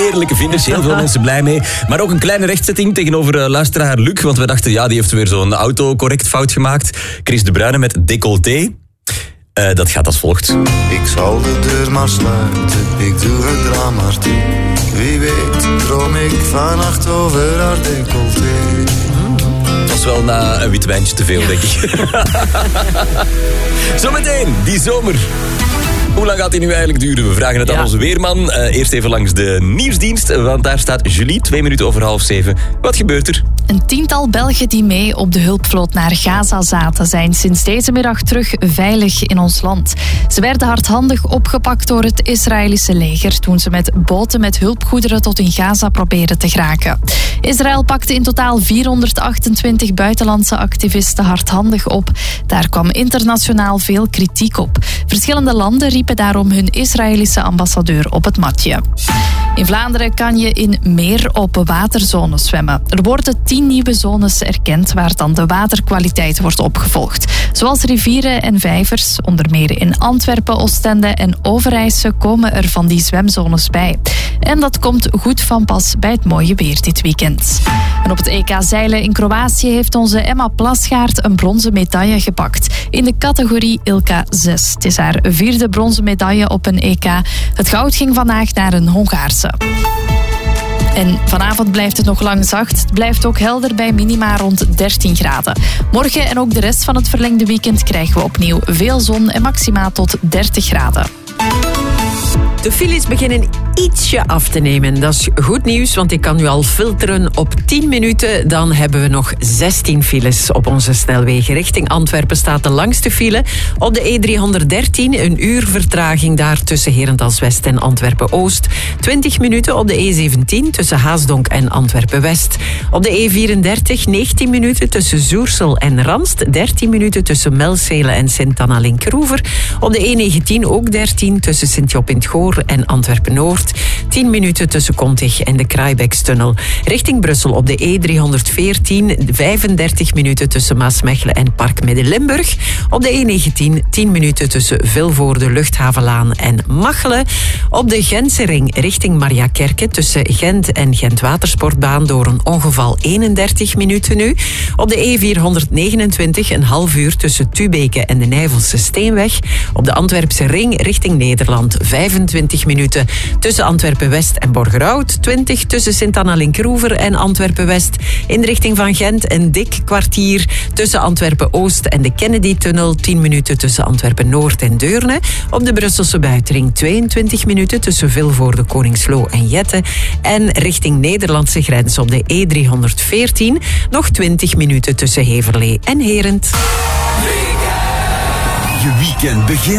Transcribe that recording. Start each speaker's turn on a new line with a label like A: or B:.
A: heerlijke vinders. Heel veel mensen blij mee. Maar ook een kleine rechtzetting tegenover luisteraar Luc. Want we dachten, die heeft weer zo'n autocorrect fout gemaakt. Chris de Bruyne met décolleté. Dat gaat als volgt.
B: Ik zal de deur maar sluiten, ik doe het raam maar toe. Wie weet droom ik vannacht over haar décolleté.
A: Het was wel na een wit wijntje te veel, denk ik. Zometeen, die zomer. Hoe lang gaat die nu eigenlijk duren? We vragen het aan onze weerman. Eerst even langs de nieuwsdienst, want daar staat Julie, 2 minuten over 6:30. Wat gebeurt er?
C: Een 10-tal Belgen die mee op de hulpvloot naar Gaza zaten, zijn sinds deze middag terug veilig in ons land. Ze werden hardhandig opgepakt door het Israëlische leger toen ze met boten met hulpgoederen tot in Gaza probeerden te geraken. Israël pakte in totaal 428 buitenlandse activisten hardhandig op. Daar kwam internationaal veel kritiek op. Verschillende landen riepen daarom hun Israëlische ambassadeur op het matje. In Vlaanderen kan je in meer open waterzones zwemmen. Er worden 10 nieuwe zones erkend waar dan de waterkwaliteit wordt opgevolgd. Zoals rivieren en vijvers, onder meer in Antwerpen, Oostende en Overijse komen er van die zwemzones bij. En dat komt goed van pas bij het mooie weer dit weekend. En op het EK zeilen in Kroatië heeft onze Emma Plasgaard een bronzen medaille gepakt. In de categorie Ilka 6. Het is haar 4e bronzen medaille op een EK. Het goud ging vandaag naar een Hongaarse. En vanavond blijft het nog lang zacht. Het blijft ook helder bij minima rond 13 graden. Morgen en ook de rest van het verlengde weekend krijgen we opnieuw veel zon en maxima tot 30 graden.
D: De files beginnen ietsje af te nemen. Dat is goed nieuws, want ik kan nu al filteren op 10 minuten. Dan hebben we nog 16 files op onze snelwegen. Richting Antwerpen staat de langste file. Op de E313 een uur vertraging daar tussen Herentals-West en Antwerpen-Oost. 20 minuten op de E17 tussen Haasdonk en Antwerpen-West. Op de E34 19 minuten tussen Zoersel en Ranst. 13 minuten tussen Melzele en Sint-Anna-Linkroever. Op de E19 ook 13 tussen Sint-Job in het Goor en Antwerpen-Noord. 10 minuten tussen Kontig en de Kraaibeekstunnel. Richting Brussel op de E314 35 minuten tussen Maasmechelen en Park Midden-Limburg. Op de E19 10 minuten tussen Vilvoorde, Luchthavenlaan en Machelen. Op de Gentse ring richting Mariakerke tussen Gent en Gent-Watersportbaan door een ongeval 31 minuten nu. Op de E429 een half uur tussen Tubeke en de Nijvelse Steenweg. Op de Antwerpse ring richting Nederland 25 minuten tussen Antwerpen-West en Borgerhout. 20 tussen Sint-Anna-Linkroever en Antwerpen-West. In de richting van Gent een dik kwartier tussen Antwerpen-Oost en de Kennedy-tunnel. 10 minuten tussen Antwerpen-Noord en Deurne. Op de Brusselse buitenring 22 minuten tussen Vilvoorde, Koningsloo en Jette. En richting Nederlandse grens op de E314 nog 20 minuten tussen Heverlee en Herent.
E: Je weekend begint.